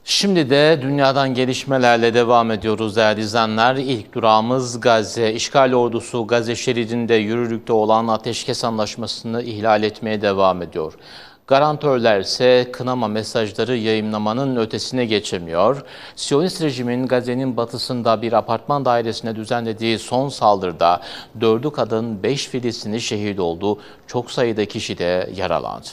Şimdi de dünyadan gelişmelerle devam ediyoruz değerli izleyenler. İlk durağımız Gazze. İşgal ordusu Gazze şeridinde yürürlükte olan ateşkes anlaşmasını ihlal etmeye devam ediyor. Garantörler ise kınama mesajları yayımlamanın ötesine geçemiyor. Siyonist rejimin Gazze'nin batısında bir apartman dairesine düzenlediği son saldırıda 4'ü kadın 5 Filistinli şehit oldu. Çok sayıda kişi de yaralandı.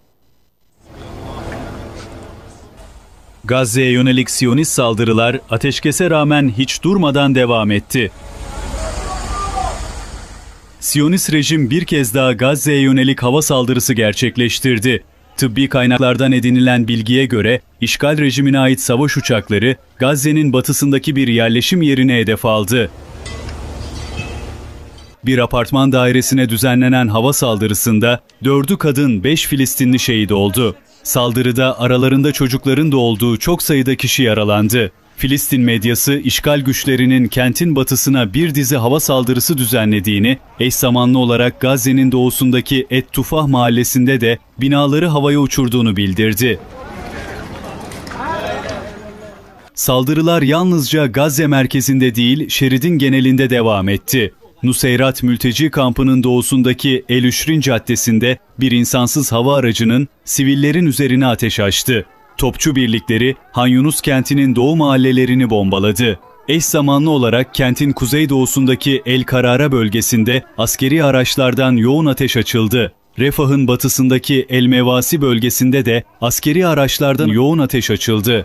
Gazze'ye yönelik Siyonist saldırılar ateşkese rağmen hiç durmadan devam etti. Siyonist rejim bir kez daha Gazze'ye yönelik hava saldırısı gerçekleştirdi. Tıbbi kaynaklardan edinilen bilgiye göre işgal rejimine ait savaş uçakları Gazze'nin batısındaki bir yerleşim yerine hedef aldı. Bir apartman dairesine düzenlenen hava saldırısında 4'ü kadın 5 Filistinli şehit oldu. Saldırıda aralarında çocukların da olduğu çok sayıda kişi yaralandı. Filistin medyası işgal güçlerinin kentin batısına bir dizi hava saldırısı düzenlediğini, eş zamanlı olarak Gazze'nin doğusundaki Et Tufah mahallesinde de binaları havaya uçurduğunu bildirdi. Saldırılar yalnızca Gazze merkezinde değil, şeridin genelinde devam etti. Nuseyrat mülteci kampının doğusundaki El Üşrin Caddesi'nde bir insansız hava aracının sivillerin üzerine ateş açtı. Topçu birlikleri Han Yunus kentinin doğu mahallelerini bombaladı. Eş zamanlı olarak kentin kuzeydoğusundaki El Karara bölgesinde askeri araçlardan yoğun ateş açıldı. Refah'ın batısındaki El Mevasi bölgesinde de askeri araçlardan yoğun ateş açıldı.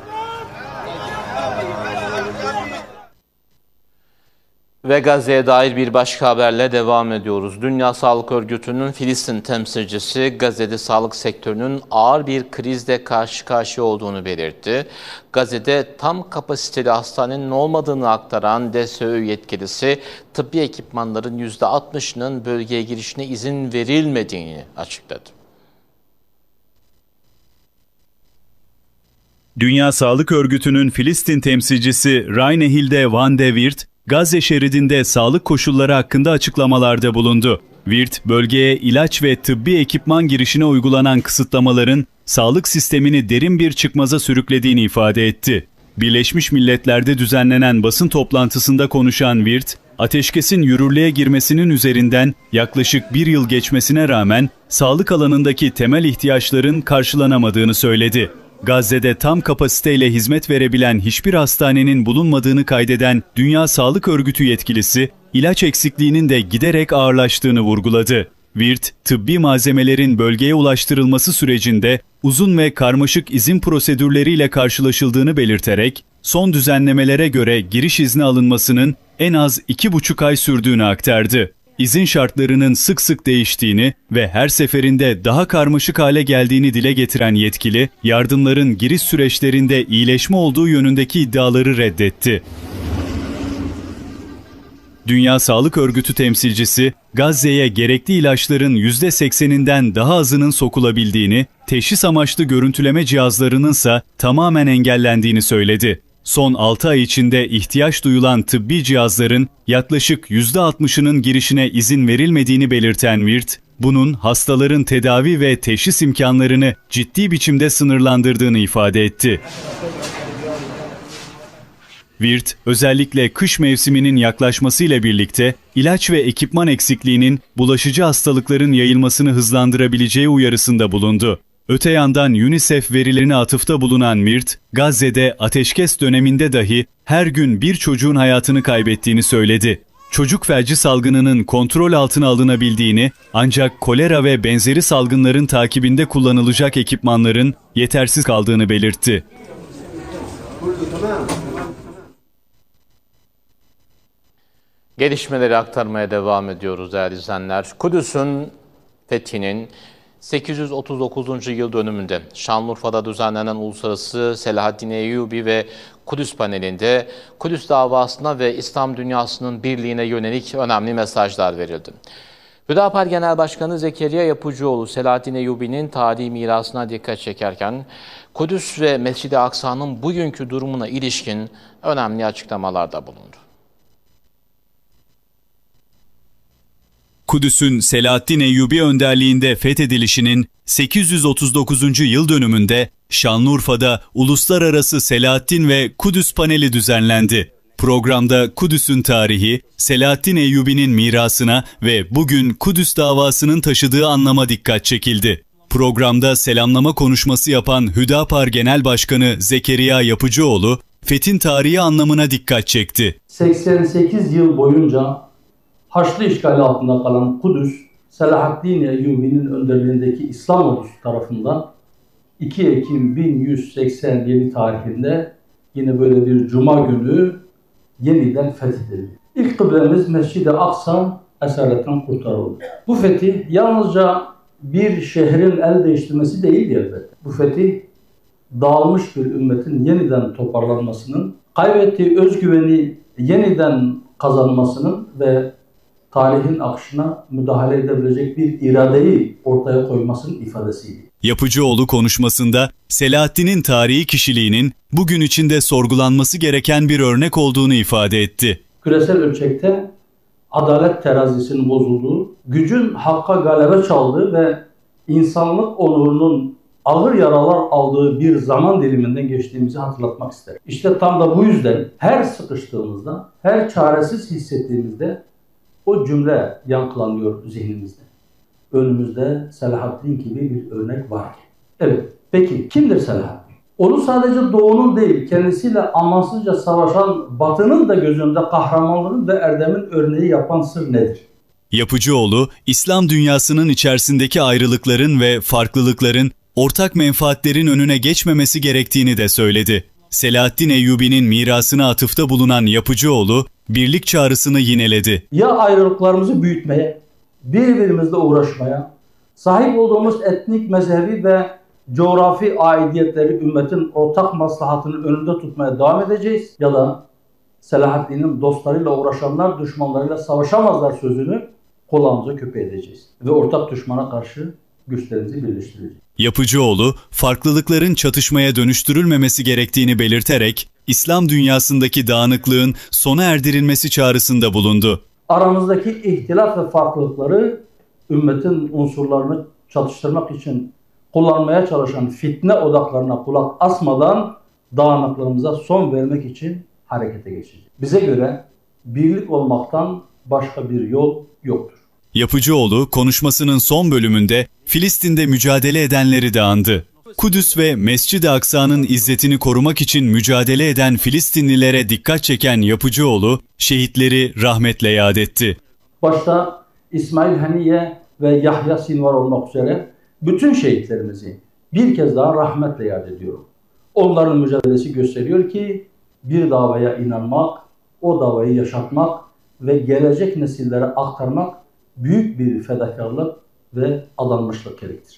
Ve Gazze'ye dair bir başka haberle devam ediyoruz. Dünya Sağlık Örgütü'nün Filistin temsilcisi Gazze'de sağlık sektörünün ağır bir krizle karşı karşıya olduğunu belirtti. Gazze'de tam kapasiteli hastanenin olmadığını aktaran DSÖ yetkilisi tıbbi ekipmanların %60'ının bölgeye girişine izin verilmediğini açıkladı. Dünya Sağlık Örgütü'nün Filistin temsilcisi Reine Hilde van de Weert, Gazze şeridinde sağlık koşulları hakkında açıklamalarda bulundu. Weert, bölgeye ilaç ve tıbbi ekipman girişine uygulanan kısıtlamaların sağlık sistemini derin bir çıkmaza sürüklediğini ifade etti. Birleşmiş Milletler'de düzenlenen basın toplantısında konuşan Weert, ateşkesin yürürlüğe girmesinin üzerinden yaklaşık bir yıl geçmesine rağmen sağlık alanındaki temel ihtiyaçların karşılanamadığını söyledi. Gazze'de tam kapasiteyle hizmet verebilen hiçbir hastanenin bulunmadığını kaydeden Dünya Sağlık Örgütü yetkilisi, ilaç eksikliğinin de giderek ağırlaştığını vurguladı. Weert, tıbbi malzemelerin bölgeye ulaştırılması sürecinde uzun ve karmaşık izin prosedürleriyle karşılaşıldığını belirterek, son düzenlemelere göre giriş izni alınmasının en az 2,5 ay sürdüğünü aktardı. İzin şartlarının sık sık değiştiğini ve her seferinde daha karmaşık hale geldiğini dile getiren yetkili, yardımların giriş süreçlerinde iyileşme olduğu yönündeki iddiaları reddetti. Dünya Sağlık Örgütü temsilcisi, Gazze'ye gerekli ilaçların %80'inden daha azının sokulabildiğini, teşhis amaçlı görüntüleme cihazlarının ise tamamen engellendiğini söyledi. Son 6 ay içinde ihtiyaç duyulan tıbbi cihazların yaklaşık %60'ının girişine izin verilmediğini belirten Weert, bunun hastaların tedavi ve teşhis imkanlarını ciddi biçimde sınırlandırdığını ifade etti. Weert, özellikle kış mevsiminin yaklaşmasıyla birlikte ilaç ve ekipman eksikliğinin bulaşıcı hastalıkların yayılmasını hızlandırabileceği uyarısında bulundu. Öte yandan UNICEF verilerine atıfta bulunan Weert, Gazze'de ateşkes döneminde dahi her gün bir çocuğun hayatını kaybettiğini söyledi. Çocuk felci salgınının kontrol altına alınabildiğini, ancak kolera ve benzeri salgınların takibinde kullanılacak ekipmanların yetersiz kaldığını belirtti. Gelişmeleri aktarmaya devam ediyoruz değerli izleyenler. Kudüs'ün fethinin 839. yıl dönümünde Şanlıurfa'da düzenlenen Uluslararası Selahaddin Eyyubi ve Kudüs panelinde Kudüs davasına ve İslam dünyasının birliğine yönelik önemli mesajlar verildi. Hüdapar Genel Başkanı Zekeriya Yapıcıoğlu, Selahaddin Eyyubi'nin tarihi mirasına dikkat çekerken Kudüs ve Mescid-i Aksa'nın bugünkü durumuna ilişkin önemli açıklamalarda bulundu. Kudüs'ün Selahaddin Eyyubi önderliğinde fethedilişinin 839. yıl dönümünde Şanlıurfa'da Uluslararası Selahaddin ve Kudüs paneli düzenlendi. Programda Kudüs'ün tarihi, Selahaddin Eyyubi'nin mirasına ve bugün Kudüs davasının taşıdığı anlama dikkat çekildi. Programda selamlama konuşması yapan Hüdapar Genel Başkanı Zekeriya Yapıcıoğlu, fethin tarihi anlamına dikkat çekti. 88 yıl boyunca Haçlı işgali altında kalan Kudüs, Selahaddin Eyyubi'nin önderliğindeki İslam ordusu tarafından 2 Ekim 1187 tarihinde yine böyle bir cuma günü yeniden fethedildi. İlk kıblemiz Mescid-i Aksa esaretten kurtarıldı. Bu fetih yalnızca bir şehrin el değiştirmesi değildi elbette. Bu fetih dağılmış bir ümmetin yeniden toparlanmasının, kaybettiği özgüveni yeniden kazanmasının ve tarihin akışına müdahale edebilecek bir iradeyi ortaya koymasının ifadesiydi. Yapıcıoğlu konuşmasında Selahaddin'in tarihi kişiliğinin bugün içinde sorgulanması gereken bir örnek olduğunu ifade etti. Küresel ölçekte adalet terazisinin bozulduğu, gücün hakka galebe çaldığı ve insanlık onurunun ağır yaralar aldığı bir zaman diliminden geçtiğimizi hatırlatmak isterim. İşte tam da bu yüzden her sıkıştığımızda, her çaresiz hissettiğimizde o cümle yankılanıyor zihnimizde. Önümüzde Selahaddin gibi bir örnek var. Evet, peki kimdir Selahaddin? Onu sadece Doğu'nun değil, kendisiyle amansızca savaşan Batı'nın da gözünde kahramanlığın ve erdemin örneği yapan sır nedir? Yapıcıoğlu, İslam dünyasının içerisindeki ayrılıkların ve farklılıkların ortak menfaatlerin önüne geçmemesi gerektiğini de söyledi. Selahaddin Eyyubi'nin mirasına atıfta bulunan Yapıcıoğlu, birlik çağrısını yineledi. Ya ayrılıklarımızı büyütmeye, birbirimizle uğraşmaya, sahip olduğumuz etnik, mezhebi ve coğrafi aidiyetleri ümmetin ortak maslahatının önünde tutmaya devam edeceğiz ya da Selahaddin'in dostlarıyla uğraşanlar düşmanlarıyla savaşamazlar sözünü kulağımıza küpe edeceğiz ve ortak düşmana karşı güçlerimizi birleştireceğiz. Yapıcıoğlu, farklılıkların çatışmaya dönüştürülmemesi gerektiğini belirterek, İslam dünyasındaki dağınıklığın sona erdirilmesi çağrısında bulundu. Aramızdaki ihtilaf ve farklılıkları ümmetin unsurlarını çatıştırmak için kullanmaya çalışan fitne odaklarına kulak asmadan dağınıklığımıza son vermek için harekete geçeceğiz. Bize göre birlik olmaktan başka bir yol yoktur. Yapıcıoğlu konuşmasının son bölümünde Filistin'de mücadele edenleri de andı. Kudüs ve Mescid-i Aksa'nın izzetini korumak için mücadele eden Filistinlilere dikkat çeken Yapıcıoğlu, şehitleri rahmetle yad etti. Başta İsmail Haniye ve Yahya Sinvar olmak üzere bütün şehitlerimizi bir kez daha rahmetle yad ediyorum. Onların mücadelesi gösteriyor ki bir davaya inanmak, o davayı yaşatmak ve gelecek nesillere aktarmak büyük bir fedakarlık ve adanmışlık gerektirir.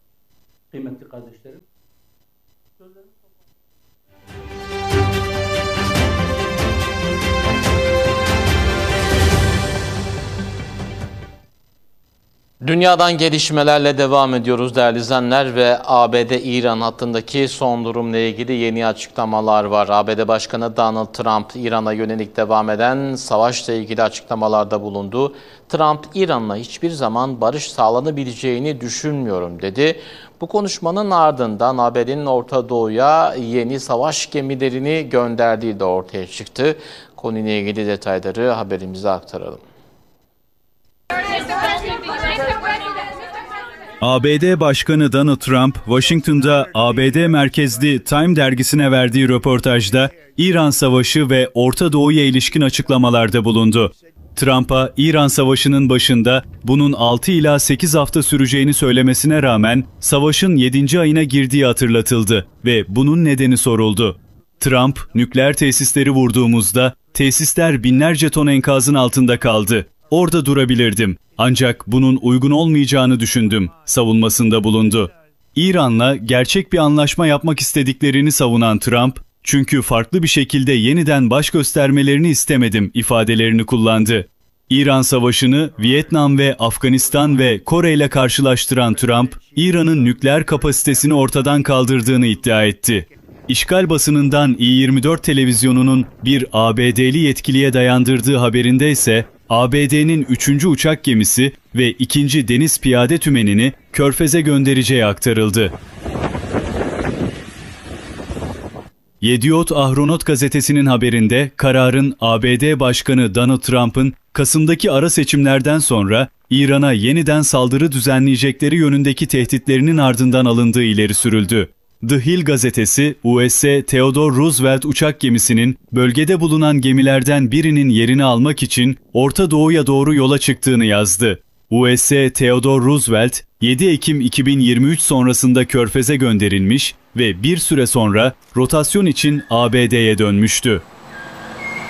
Kıymetli kardeşlerim, Dünyadan gelişmelerle devam ediyoruz değerli izleyenler ve ABD-İran hattındaki son durumla ilgili yeni açıklamalar var. ABD Başkanı Donald Trump, İran'a yönelik devam eden savaşla ilgili açıklamalarda bulundu. Trump, İran'la hiçbir zaman barış sağlanabileceğini düşünmüyorum dedi. Bu konuşmanın ardından ABD'nin Orta Doğu'ya yeni savaş gemilerini gönderdiği de ortaya çıktı. Konuyla ilgili detayları haberimize aktaralım. ABD Başkanı Donald Trump, Washington'da ABD merkezli Time dergisine verdiği röportajda İran Savaşı ve Orta Doğu'ya ilişkin açıklamalarda bulundu. Trump'a İran Savaşı'nın başında bunun 6 ila 8 hafta süreceğini söylemesine rağmen savaşın 7. ayına girdiği hatırlatıldı ve bunun nedeni soruldu. Trump, nükleer tesisleri vurduğumuzda tesisler binlerce ton enkazın altında kaldı. Orada durabilirdim. Ancak bunun uygun olmayacağını düşündüm, savunmasında bulundu. İran'la gerçek bir anlaşma yapmak istediklerini savunan Trump, çünkü farklı bir şekilde yeniden baş göstermelerini istemedim ifadelerini kullandı. İran Savaşı'nı Vietnam ve Afganistan ve Kore ile karşılaştıran Trump, İran'ın nükleer kapasitesini ortadan kaldırdığını iddia etti. İşgal basınından i24 televizyonunun bir ABD'li yetkiliye dayandırdığı haberinde ise ABD'nin 3. uçak gemisi ve 2. Deniz Piyade Tümenini Körfez'e göndereceği aktarıldı. Yediot Ahronot gazetesinin haberinde kararın ABD Başkanı Donald Trump'ın Kasım'daki ara seçimlerden sonra İran'a yeniden saldırı düzenleyecekleri yönündeki tehditlerinin ardından alındığı ileri sürüldü. The Hill gazetesi, USS Theodore Roosevelt uçak gemisinin bölgede bulunan gemilerden birinin yerini almak için Orta Doğu'ya doğru yola çıktığını yazdı. USS Theodore Roosevelt, 7 Ekim 2023 sonrasında Körfez'e gönderilmiş ve bir süre sonra rotasyon için ABD'ye dönmüştü.